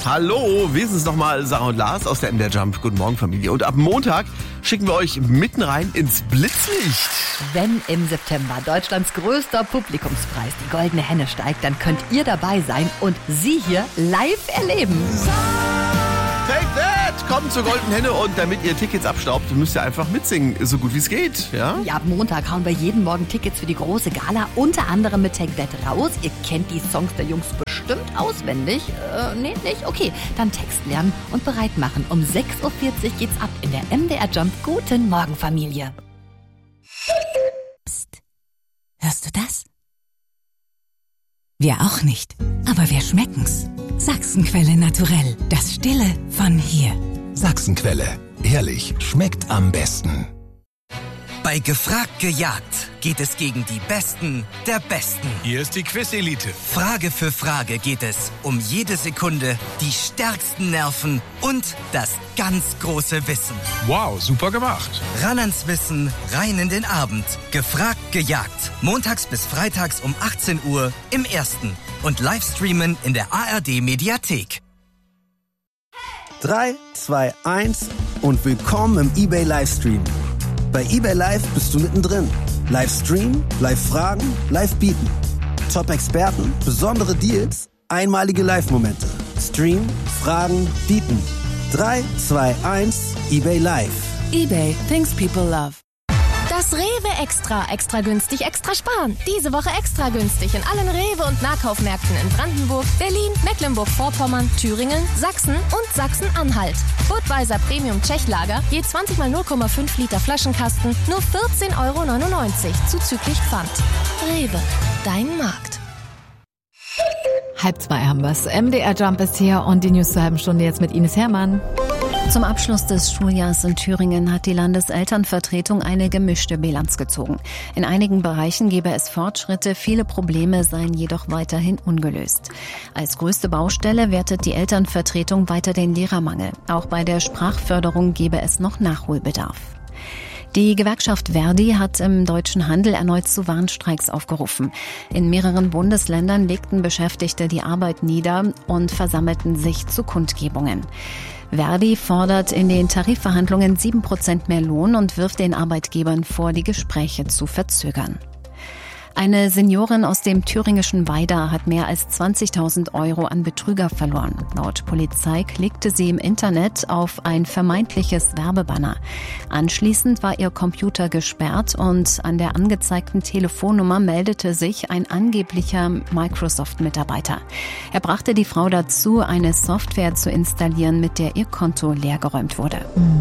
Hallo, wir sind es nochmal, Sarah und Lars aus der MDR Jump. Guten Morgen, Familie. Und ab Montag schicken wir euch mitten rein ins Blitzlicht. Wenn im September Deutschlands größter Publikumspreis, die Goldene Henne, steigt, dann könnt ihr dabei sein und sie hier live erleben. Take that! Kommt zur Goldenen Henne und damit ihr Tickets abstaubt, müsst ihr einfach mitsingen, so gut wie es geht. Ja? Ja, ab Montag hauen wir jeden Morgen Tickets für die große Gala, unter anderem mit Take That raus. Ihr kennt die Songs der Jungs bestimmt auswendig. Nee, nicht? Okay, dann Text lernen und bereit machen. Um 6.40 Uhr geht's ab in der MDR Jump. Guten Morgen, Familie. Psst. Hörst du das? Wir auch nicht, aber wir schmecken's. Sachsenquelle naturell, das Stille von hier. Sachsenquelle, ehrlich, schmeckt am besten. Bei Gefragt gejagt geht es gegen die Besten der Besten. Hier ist die Quiz-Elite. Frage für Frage geht es um jede Sekunde, die stärksten Nerven und das ganz große Wissen. Wow, super gemacht. Ran ans Wissen, rein in den Abend. Gefragt gejagt. Montags bis freitags um 18 Uhr im Ersten. Und Livestreamen in der ARD-Mediathek. 3, 2, 1 und willkommen im eBay Livestream. Bei eBay Live bist du mittendrin. Livestream, Live-Fragen, Live-Bieten. Top-Experten, besondere Deals, einmalige Live-Momente. Stream, Fragen, Bieten. 3, 2, 1, eBay Live. eBay, things people love. Das Rewe Extra günstig, extra sparen. Diese Woche extra günstig in allen Rewe- und Nahkaufmärkten in Brandenburg, Berlin, Mecklenburg-Vorpommern, Thüringen, Sachsen und Sachsen-Anhalt. Budweiser Premium Tschechlager, je 20 mal 0,5 Liter Flaschenkasten, nur 14,99 € zuzüglich Pfand. Rewe, dein Markt. 1:30 haben wir's. MDR Jump ist hier und die News zur halben Stunde jetzt mit Ines Hermann. Zum Abschluss des Schuljahrs in Thüringen hat die Landeselternvertretung eine gemischte Bilanz gezogen. In einigen Bereichen gebe es Fortschritte, viele Probleme seien jedoch weiterhin ungelöst. Als größte Baustelle wertet die Elternvertretung weiter den Lehrermangel. Auch bei der Sprachförderung gebe es noch Nachholbedarf. Die Gewerkschaft Verdi hat im deutschen Handel erneut zu Warnstreiks aufgerufen. In mehreren Bundesländern legten Beschäftigte die Arbeit nieder und versammelten sich zu Kundgebungen. Verdi fordert in den Tarifverhandlungen 7% mehr Lohn und wirft den Arbeitgebern vor, die Gespräche zu verzögern. Eine Seniorin aus dem thüringischen Weida hat mehr als 20.000 € an Betrüger verloren. Laut Polizei klickte sie im Internet auf ein vermeintliches Werbebanner. Anschließend war ihr Computer gesperrt und an der angezeigten Telefonnummer meldete sich ein angeblicher Microsoft-Mitarbeiter. Er brachte die Frau dazu, eine Software zu installieren, mit der ihr Konto leergeräumt wurde.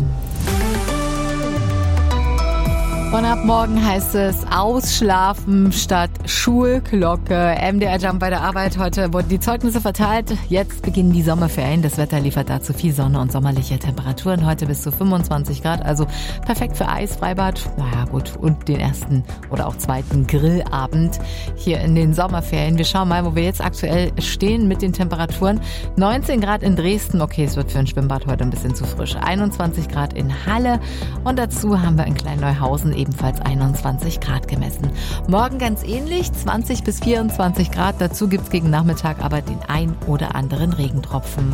Und ab morgen heißt es Ausschlafen statt Schulglocke. MDR Jump bei der Arbeit. Heute wurden die Zeugnisse verteilt. Jetzt beginnen die Sommerferien. Das Wetter liefert dazu viel Sonne und sommerliche Temperaturen. Heute bis zu 25 Grad. Also perfekt für Eis, Freibad. Naja gut. Und den ersten oder auch zweiten Grillabend hier in den Sommerferien. Wir schauen mal, wo wir jetzt aktuell stehen mit den Temperaturen. 19 Grad in Dresden. Okay, es wird für ein Schwimmbad heute ein bisschen zu frisch. 21 Grad in Halle. Und dazu haben wir in Klein-Neuhausen ebenfalls 21 Grad gemessen. Morgen ganz ähnlich, 20 bis 24 Grad. Dazu gibt's gegen Nachmittag aber den ein oder anderen Regentropfen.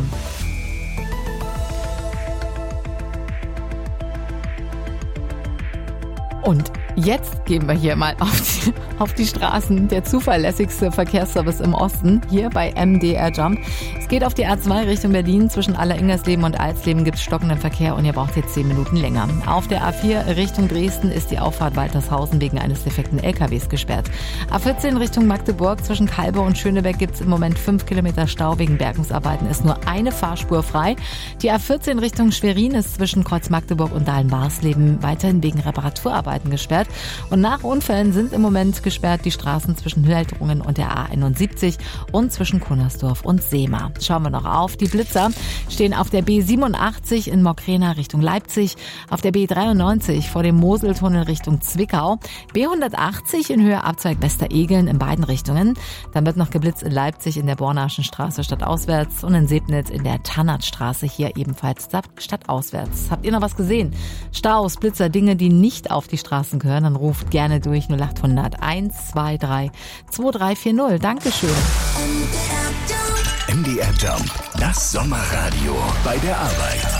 Und jetzt gehen wir hier mal auf die Straßen. Der zuverlässigste Verkehrsservice im Osten, hier bei MDR Jump. Es geht auf die A2 Richtung Berlin. Zwischen Alleringersleben und Alsleben gibt es stockenden Verkehr und ihr braucht jetzt 10 Minuten länger. Auf der A4 Richtung Dresden ist die Auffahrt Waltershausen wegen eines defekten LKWs gesperrt. A14 Richtung Magdeburg zwischen Kalbe und Schönebeck gibt es im Moment 5 Kilometer Stau. Wegen Bergungsarbeiten ist nur eine Fahrspur frei. Die A14 Richtung Schwerin ist zwischen Kreuz Magdeburg und Dahlen-Barsleben weiterhin wegen Reparaturarbeiten gesperrt. Und nach Unfällen sind im Moment gesperrt die Straßen zwischen Hildrungen und der A71 und zwischen Kunnersdorf und Seema. Schauen wir noch auf. Die Blitzer stehen auf der B87 in Mockrena Richtung Leipzig, auf der B93 vor dem Moseltunnel Richtung Zwickau, B180 in Höhe Abzweig Westeregeln in beiden Richtungen. Dann wird noch geblitzt in Leipzig in der Bornaschen Straße stadtauswärts und in Sebnitz in der Tannertstraße hier ebenfalls stadtauswärts. Habt ihr noch was gesehen? Staus, Blitzer, Dinge, die nicht auf die Straßen gehören, dann ruft gerne durch 0800 123 2340. Dankeschön. MDR Jump, das Sommerradio bei der Arbeit.